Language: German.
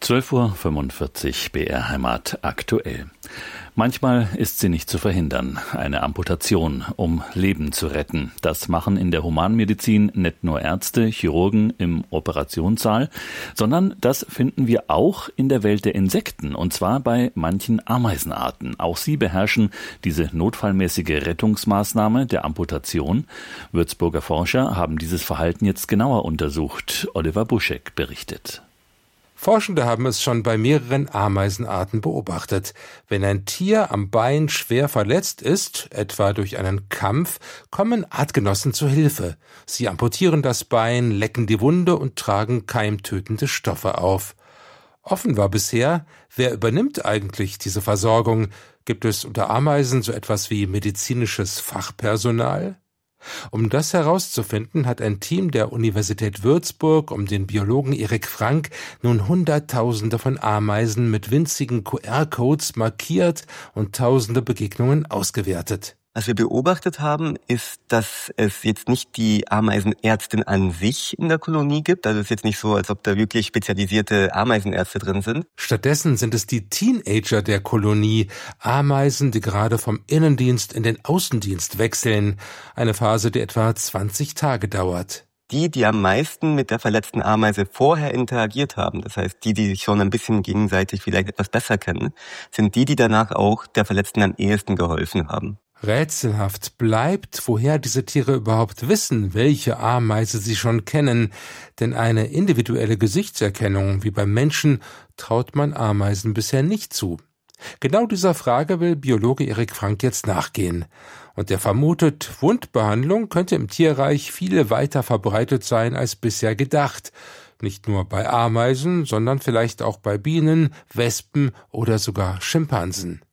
12:45 Uhr BR Heimat aktuell. Manchmal ist sie nicht zu verhindern, eine Amputation, um Leben zu retten. Das machen in der Humanmedizin nicht nur Ärzte, Chirurgen im Operationssaal, sondern das finden wir auch in der Welt der Insekten, und zwar bei manchen Ameisenarten. Auch sie beherrschen diese notfallmäßige Rettungsmaßnahme der Amputation. Würzburger Forscher haben dieses Verhalten jetzt genauer untersucht. Oliver Buschek berichtet. Forschende haben es schon bei mehreren Ameisenarten beobachtet. Wenn ein Tier am Bein schwer verletzt ist, etwa durch einen Kampf, kommen Artgenossen zu Hilfe. Sie amputieren das Bein, lecken die Wunde und tragen keimtötende Stoffe auf. Offen war bisher, wer übernimmt eigentlich diese Versorgung? Gibt es unter Ameisen so etwas wie medizinisches Fachpersonal? Um das herauszufinden, hat ein Team der Universität Würzburg um den Biologen Erik Frank nun Hunderttausende von Ameisen mit winzigen QR-Codes markiert und tausende Begegnungen ausgewertet. Was wir beobachtet haben, ist, dass es jetzt nicht die Ameisenärztin an sich in der Kolonie gibt. Also es ist jetzt nicht so, als ob da wirklich spezialisierte Ameisenärzte drin sind. Stattdessen sind es die Teenager der Kolonie, Ameisen, die gerade vom Innendienst in den Außendienst wechseln. Eine Phase, die etwa 20 Tage dauert. Die am meisten mit der verletzten Ameise vorher interagiert haben, das heißt die sich schon ein bisschen gegenseitig vielleicht etwas besser kennen, sind die danach auch der Verletzten am ehesten geholfen haben. Rätselhaft bleibt, woher diese Tiere überhaupt wissen, welche Ameise sie schon kennen, denn eine individuelle Gesichtserkennung wie beim Menschen traut man Ameisen bisher nicht zu. Genau dieser Frage will Biologe Erik Frank jetzt nachgehen. Und er vermutet, Wundbehandlung könnte im Tierreich viel weiter verbreitet sein als bisher gedacht. Nicht nur bei Ameisen, sondern vielleicht auch bei Bienen, Wespen oder sogar Schimpansen.